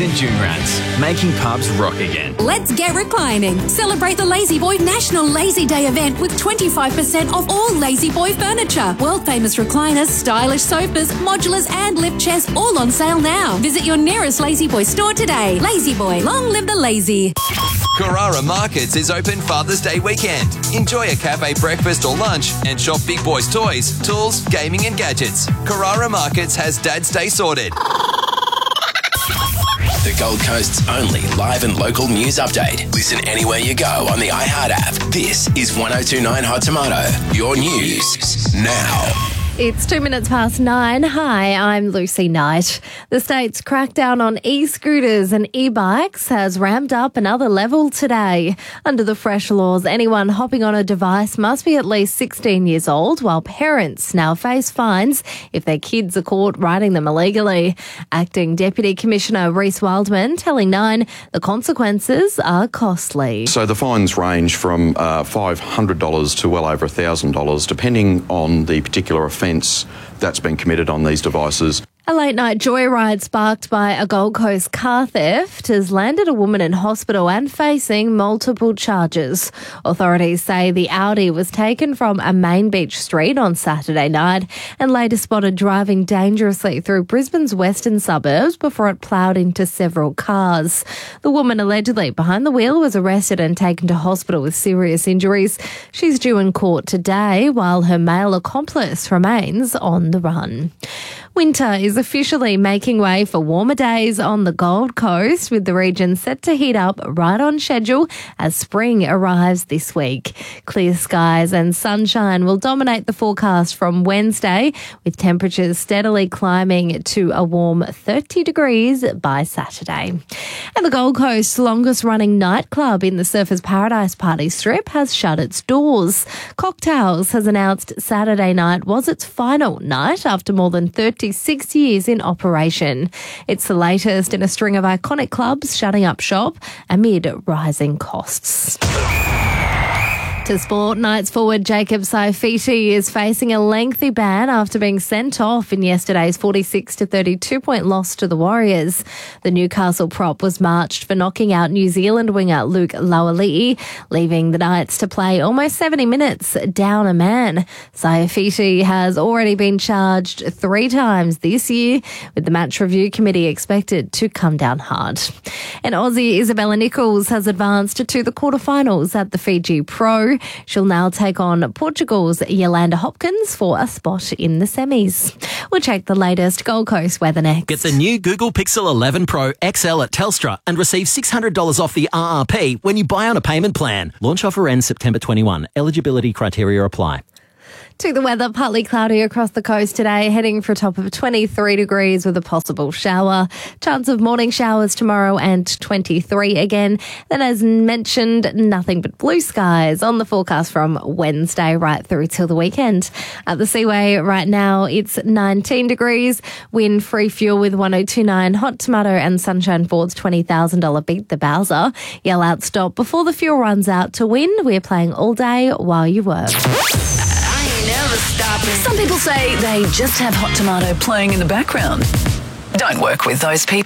and Dune Rats, making pubs rock again. Let's get reclining. Celebrate the Lazy Boy National Lazy Day event with 25% off all Lazy Boy furniture. World-famous recliners, stylish sofas, modulars and lift chairs all on sale now. Visit your nearest Lazy Boy store today. Lazy Boy, long live the lazy. Carrara Markets is open Father's Day weekend. Enjoy a cafe breakfast or lunch and shop Big Boys toys, tools, gaming and gadgets. Carrara Markets has Dad's Day sorted. The Gold Coast's only live and local news update. Listen anywhere you go on the iHeart app. This is 1029 Hot Tomato. Your news now. It's 9:02. Hi, I'm Lucy Knight. The state's crackdown on e-scooters and e-bikes has ramped up another level today. Under the fresh laws, anyone hopping on a device must be at least 16 years old, while parents now face fines if their kids are caught riding them illegally. Acting Deputy Commissioner Reece Wildman telling Nine the consequences are costly. So the fines range from $500 to well over $1,000, depending on the particular offence that's been committed on these devices. A late-night joyride sparked by a Gold Coast car theft has landed a woman in hospital and facing multiple charges. Authorities say the Audi was taken from a main beach street on Saturday night and later spotted driving dangerously through Brisbane's western suburbs before it ploughed into several cars. The woman allegedly behind the wheel was arrested and taken to hospital with serious injuries. She's due in court today while her male accomplice remains on the run. Winter is officially making way for warmer days on the Gold Coast, with the region set to heat up right on schedule as spring arrives this week. Clear skies and sunshine will dominate the forecast from Wednesday, with temperatures steadily climbing to a warm 30 degrees by Saturday. And the Gold Coast's longest-running nightclub in the Surfers Paradise Party Strip has shut its doors. Cocktails has announced Saturday night was its final night after more than 36 years in operation. It's the latest in a string of iconic clubs shutting up shop amid rising costs. To sport, Knights forward Jacob Saifiti is facing a lengthy ban after being sent off in yesterday's 46-32 point loss to the Warriors. The Newcastle prop was marched for knocking out New Zealand winger Luke Lawali'i, leaving the Knights to play almost 70 minutes down a man. Saifiti has already been charged 3 times this year, with the match review committee expected to come down hard. And Aussie Isabella Nichols has advanced to the quarterfinals at the Fiji Pro. She'll now take on Portugal's Yolanda Hopkins for a spot in the semis. We'll check the latest Gold Coast weather next. Get the new Google Pixel 11 Pro XL at Telstra and receive $600 off the RRP when you buy on a payment plan. Launch offer ends September 21. Eligibility criteria apply. To the weather, partly cloudy across the coast today, heading for a top of 23 degrees with a possible shower. Chance of morning showers tomorrow and 23 again. Then, as mentioned, nothing but blue skies on the forecast from Wednesday right through till the weekend. At the Seaway right now, it's 19 degrees. Wind free fuel with 1029. Hot Tomato and Sunshine Ford's $20,000 Beat the Bowser. Yell out stop before the fuel runs out to win. We're playing all day while you work. Some people say they just have Hot Tomato playing in the background. Don't work with those people.